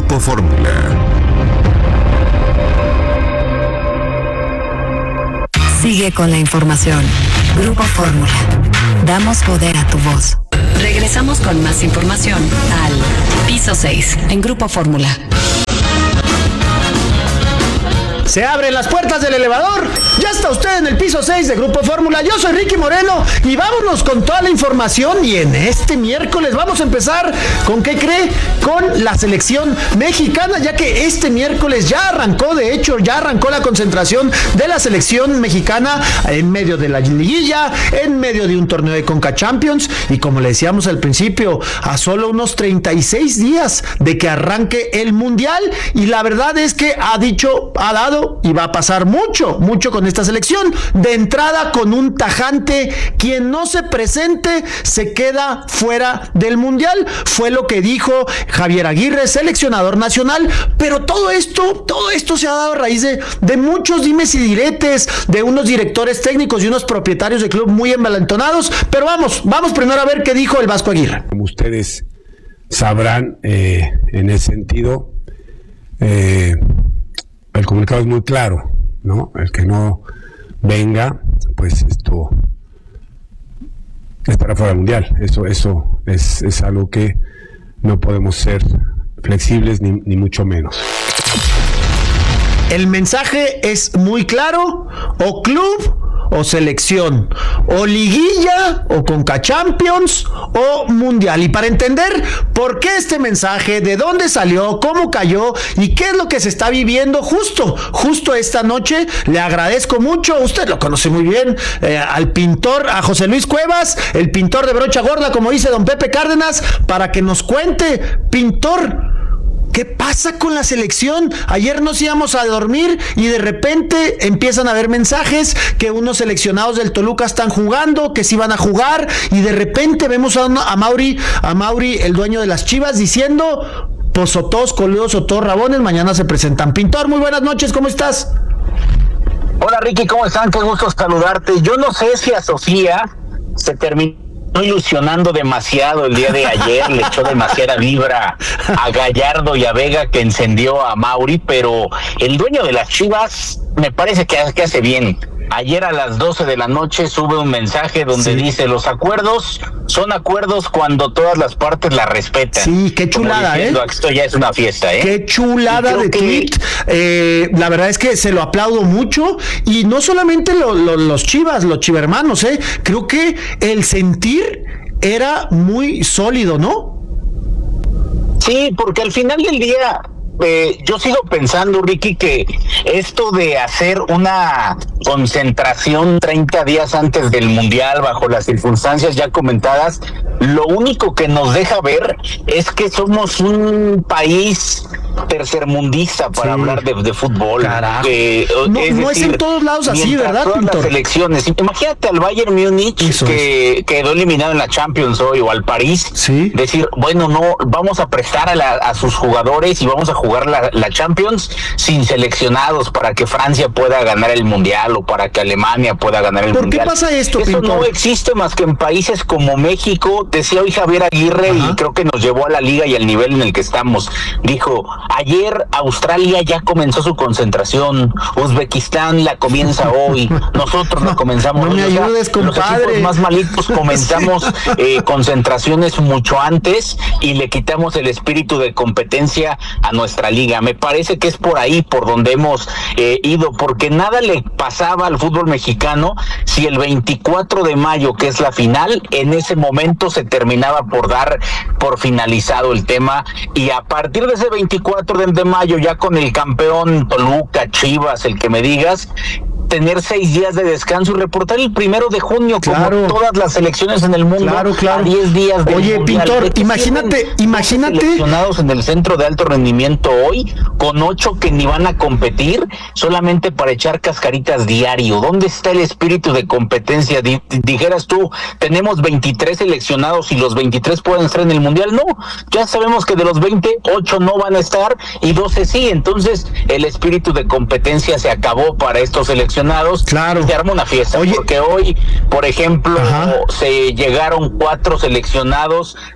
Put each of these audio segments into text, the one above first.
Grupo Fórmula. Sigue con la información. Grupo Fórmula. Damos poder a tu voz. Regresamos con más información al Piso 6 en Grupo Fórmula. Se abren las puertas del elevador. Ya está usted en el piso 6 de Grupo Fórmula. Yo soy Ricky Moreno y vámonos con toda la información. Y en este miércoles vamos a empezar con, ¿qué cree? Con la selección mexicana, ya que este miércoles ya arrancó, de hecho, ya arrancó la concentración de la selección mexicana en medio de la liguilla, en medio de un torneo de Conca Champions. Y como le decíamos al principio, a solo unos 36 días de que arranque el Mundial. Y la verdad es que ha dado y va a pasar mucho con esta selección. De entrada, con un tajante: quien no se presente se queda fuera del Mundial. Fue lo que dijo Javier Aguirre, seleccionador nacional. Pero todo esto se ha dado a raíz de muchos dimes y diretes, de unos directores técnicos y unos propietarios de club muy envalentonados. Pero vamos primero a ver qué dijo el Vasco Aguirre. Como ustedes sabrán, en ese sentido, el comunicado es muy claro, ¿no? El que no venga, pues esto estará fuera del Mundial. Eso es algo que no podemos ser flexibles ni mucho menos. El mensaje es muy claro: o club o selección, o liguilla, o Conca Champions, o Mundial. Y para entender por qué este mensaje, de dónde salió, cómo cayó y qué es lo que se está viviendo justo esta noche, le agradezco mucho, usted lo conoce muy bien, al pintor, a José Luis Cuevas, el pintor de brocha gorda, como dice don Pepe Cárdenas, para que nos cuente. Pintor, ¿qué pasa con la selección? Ayer nos íbamos a dormir y de repente empiezan a haber mensajes que unos seleccionados del Toluca están jugando, que sí van a jugar, y de repente vemos a Mauri, el dueño de las Chivas, diciendo: pues o todos coludos o todos rabones, mañana se presentan. Pintor, muy buenas noches, ¿cómo estás? Hola Ricky, ¿cómo están? Qué gusto saludarte. Yo no sé si a Sofía se terminó ilusionando demasiado el día de ayer, le echó demasiada vibra a Gallardo y a Vega, que encendió a Mauri, pero el dueño de las Chivas me parece que hace bien. Ayer a las 12 de la noche sube un mensaje donde dice: los acuerdos son acuerdos cuando todas las partes la respetan. Sí, qué chulada, Esto ya es una fiesta, Qué chulada de tweet. La verdad es que se lo aplaudo mucho. Y no solamente los Chivas, los chivermanos, creo que el sentir era muy sólido, ¿no? Sí, porque al final del día yo sigo pensando, Ricky, que esto de hacer una concentración 30 días antes del Mundial, bajo las circunstancias ya comentadas, lo único que nos deja ver es que somos un país tercermundista para hablar de fútbol. No es en todos lados así, ¿verdad, todas Pintor? Las elecciones. Imagínate al Bayern Múnich, que quedó eliminado en la Champions hoy, o al París, decir: bueno, no, vamos a prestar a sus jugadores y vamos a jugar la Champions sin seleccionados para que Francia pueda ganar el Mundial, o para que Alemania pueda ganar el Mundial. ¿Por qué pasa esto, Eso Pintor? no existe más que en países como México. Decía hoy Javier Aguirre, y creo que nos llevó a la liga y al nivel en el que estamos. Dijo: ayer Australia ya comenzó su concentración, Uzbekistán la comienza hoy, nosotros la comenzamos. No me ayudes, compadre. Los equipos más malitos comenzamos concentraciones mucho antes y le quitamos el espíritu de competencia a nuestra liga. Me parece que es por ahí por donde hemos ido, porque nada le pasaba al fútbol mexicano si el 24 de mayo, que es la final, en ese momento se terminaba por dar por finalizado el tema, y a partir de ese 24 de mayo, ya con el campeón Toluca, Chivas, el que me digas, tener 6 días de descanso y reportar el 1 de junio, como todas las selecciones en el mundo, a 10 días de Oye, Mundial. Pintor, imagínate seleccionados en el centro de alto rendimiento hoy, con 8 que ni van a competir, solamente para echar cascaritas diario. ¿Dónde está el espíritu de competencia? Dijeras tú, tenemos 23 seleccionados y los 23 pueden estar en el Mundial. No, ya sabemos que de los 20, 8 no van a estar y 12 sí. Entonces el espíritu de competencia se acabó para estos seleccionados. Y se arma una fiesta. Porque hoy, por ejemplo, se llegaron 4 seleccionados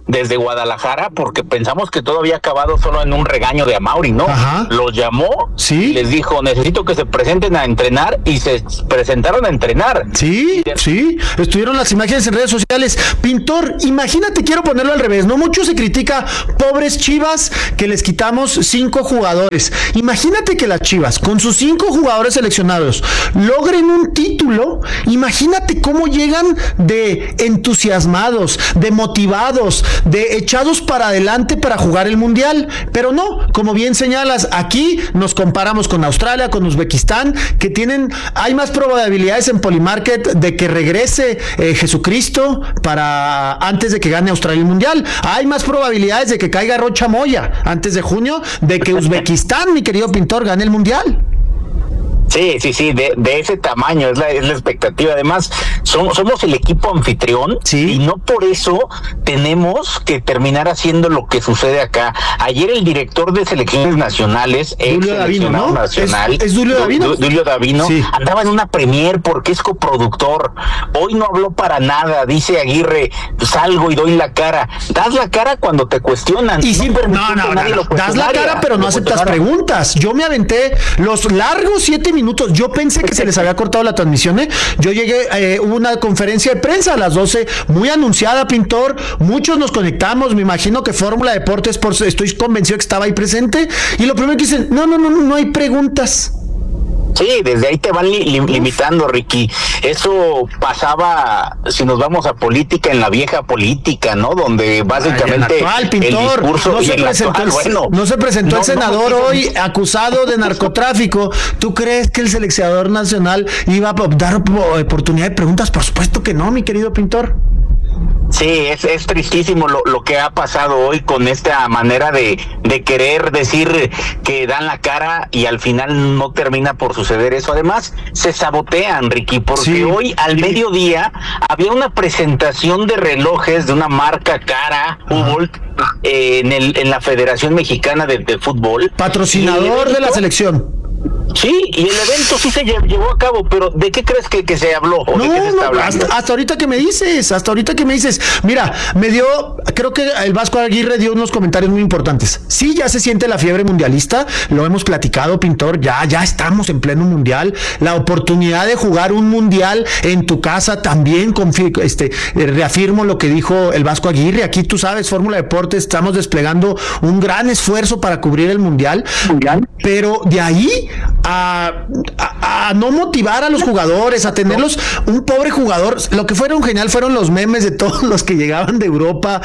desde Guadalajara, porque pensamos que todo había acabado solo en un regaño de Amauri, ¿no? Ajá. Los llamó, sí, y les dijo, necesito que se presenten a entrenar, y se presentaron a entrenar. Sí, estuvieron las imágenes en redes sociales. Pintor, imagínate, quiero ponerlo al revés, ¿no? Mucho se critica, pobres Chivas, que les quitamos 5 jugadores. Imagínate que las Chivas, con sus 5 jugadores seleccionados, logren un título. Imagínate cómo llegan de entusiasmados, de motivados, de echados para adelante para jugar el Mundial. Pero no, como bien señalas, aquí nos comparamos con Australia, con Uzbekistán, que hay más probabilidades en Polymarket de que regrese Jesucristo para antes de que gane Australia el Mundial. Hay más probabilidades de que caiga Rocha Moya antes de junio, de que Uzbekistán, mi querido Pintor, gane el Mundial. Sí, de ese tamaño es la expectativa. Además, somos el equipo anfitrión, sí, y no por eso tenemos que terminar haciendo lo que sucede acá. Ayer el director de selecciones nacionales, Julio Davino, ¿no? nacional, ¿Es Julio Davino? Julio Davino, sí, andaba en una premier porque es coproductor. Hoy no habló para nada, dice Aguirre, salgo y doy la cara. Das la cara cuando te cuestionan. Y no, das la cara, pero no aceptas preguntas. Yo me aventé los largos 7 minutos. Yo pensé que se les había cortado la transmisión, ¿eh? Yo llegué, hubo una conferencia de prensa a las 12, muy anunciada, Pintor. Muchos nos conectamos, me imagino que Fórmula Deportes, estoy convencido que estaba ahí presente. Y lo primero que dicen, no hay preguntas. Sí, desde ahí te van limitando, Ricky. Eso pasaba, si nos vamos a política, en la vieja política, ¿no? Donde básicamente actual, Pintor, el discurso no se presentó el senador hoy acusado de narcotráfico. ¿Tú crees que el seleccionador nacional iba a dar oportunidad de preguntas? Por supuesto que no, mi querido Pintor. Sí, es tristísimo lo que ha pasado hoy con esta manera de querer decir que dan la cara y al final no termina por suceder eso. Además, se sabotean, Ricky, porque hoy al mediodía había una presentación de relojes de una marca cara, Hubolt, en la Federación Mexicana de Fútbol. Patrocinador de la selección. Sí, y el evento sí se llevó a cabo, pero ¿de qué crees que se habló? ¿O de qué se está hablando? Hasta ahorita que me dices, mira, creo que el Vasco Aguirre dio unos comentarios muy importantes. Sí, ya se siente la fiebre mundialista, lo hemos platicado, Pintor, ya estamos en pleno mundial, la oportunidad de jugar un mundial en tu casa también, reafirmo lo que dijo el Vasco Aguirre. Aquí tú sabes, Fórmula Deportes, estamos desplegando un gran esfuerzo para cubrir el mundial, pero de ahí a no motivar a los jugadores, a tenerlos, un pobre jugador. Lo que fueron genial fueron los memes de todos los que llegaban de Europa,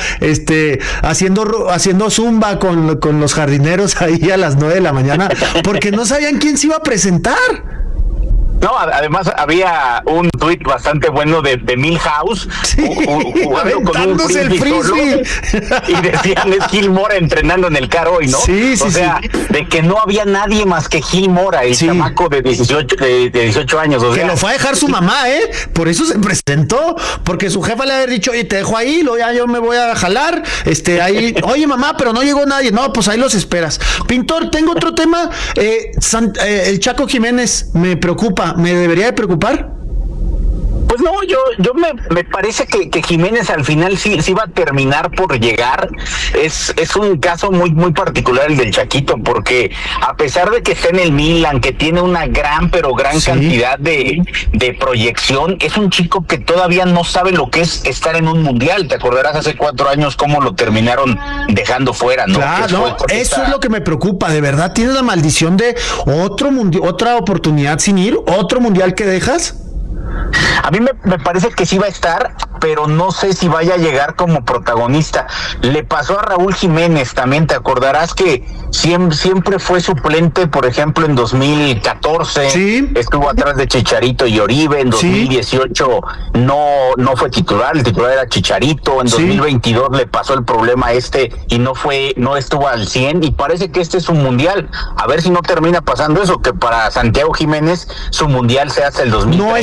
haciendo zumba con los jardineros ahí a las 9 de la mañana, porque no sabían quién se iba a presentar. No, además había un tuit bastante bueno de Milhouse, jugando con un frisbee solo, y decían, es Gil Mora entrenando en el CAR hoy, ¿no? O sea, de que no había nadie más que Gil Mora, el chamaco de 18 años. O sea, que lo fue a dejar su mamá, por eso se presentó, porque su jefa le había dicho, oye, te dejo ahí, ya yo me voy a jalar, ahí, oye mamá, pero no llegó nadie. No, pues ahí los esperas. Pintor, tengo otro tema, el Chaco Jiménez me preocupa. ¿Me debería de preocupar? Pues no, yo me parece que Jiménez al final sí va a terminar por llegar. Es un caso muy muy particular el del Chaquito, porque a pesar de que está en el Milan, que tiene una gran cantidad de proyección, es un chico que todavía no sabe lo que es estar en un mundial. Te acordarás hace 4 años cómo lo terminaron dejando fuera, ¿no? Claro, eso es lo que me preocupa. De verdad, ¿tienes la maldición de otra oportunidad sin ir? ¿Otro mundial que dejas? A mí me parece que sí va a estar, pero no sé si vaya a llegar como protagonista. Le pasó a Raúl Jiménez también, te acordarás que siempre fue suplente, por ejemplo, en 2014, estuvo atrás de Chicharito y Oribe, en 2018 no fue titular, el titular era Chicharito, en 2022 le pasó el problema y no estuvo al 100, y parece que este es un mundial. A ver si no termina pasando eso, que para Santiago Jiménez su mundial se hace el 2030. No es personal,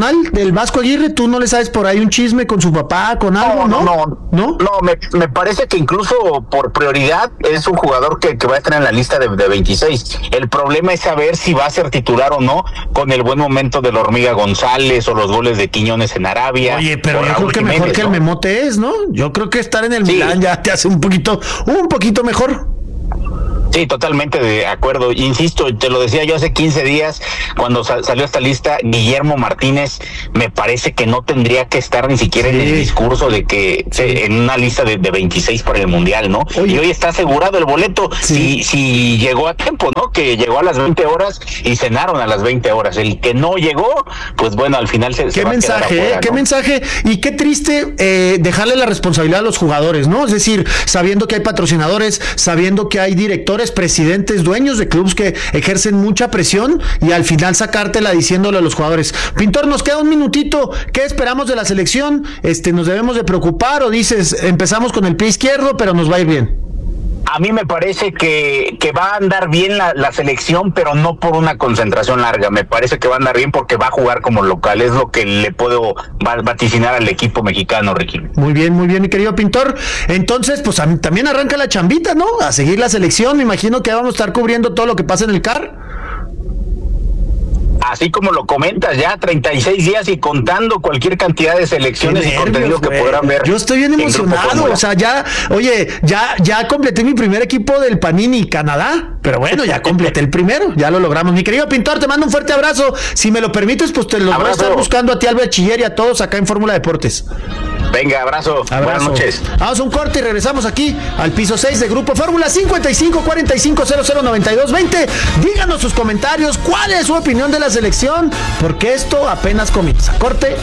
personal del Vasco Aguirre? ¿Tú no le sabes por ahí un chisme con su papá, con algo, no, me parece que incluso por prioridad es un jugador que va a estar en la lista de 26. El problema es saber si va a ser titular o no con el buen momento de la Hormiga González o los goles de Quiñones en Arabia. Oye, pero yo creo que Jiménez, mejor que el Memote es, ¿no? Yo creo que estar en el Milán ya te hace un poquito mejor. Sí, totalmente de acuerdo. Insisto, te lo decía yo hace 15 días cuando salió esta lista, Guillermo Martínez me parece que no tendría que estar ni siquiera en el discurso de que en una lista de 26 para el Mundial, ¿no? Oye. Y hoy está asegurado el boleto si llegó a tiempo, ¿no? Que llegó a las 20 horas y cenaron a las 20 horas. El que no llegó, pues bueno, al final se va a quedar afuera, ¿no? Qué mensaje y qué triste dejarle la responsabilidad a los jugadores, ¿no? Es decir, sabiendo que hay patrocinadores, sabiendo que hay directores, presidentes, dueños de clubes que ejercen mucha presión y al final sacártela diciéndole a los jugadores. Pintor, nos queda un minutito. ¿Qué esperamos de la selección? ¿Nos debemos de preocupar o dices, empezamos con el pie izquierdo, pero nos va a ir bien? A mí me parece que va a andar bien la selección, pero no por una concentración larga. Me parece que va a andar bien porque va a jugar como local. Es lo que le puedo vaticinar al equipo mexicano, Ricky. Muy bien, mi querido Pintor. Entonces, pues también arranca la chambita, ¿no? A seguir la selección. Me imagino que vamos a estar cubriendo todo lo que pasa en el CAR. Así como lo comentas, ya 36 días y contando cualquier cantidad de selecciones y contenido que podrán ver. Yo estoy bien emocionado, o sea, ya completé mi primer equipo del Panini Canadá, pero bueno, ya completé el primero, ya lo logramos. Mi querido Pintor, te mando un fuerte abrazo. Si me lo permites, pues te los voy a estar buscando a ti, al Bachiller, y a todos acá en Fórmula Deportes. Venga, abrazo. Buenas noches. Vamos a un corte y regresamos aquí al piso 6 de Grupo Fórmula. 5545009220. Díganos sus comentarios, cuál es su opinión de la selección, porque esto apenas comienza. Corte.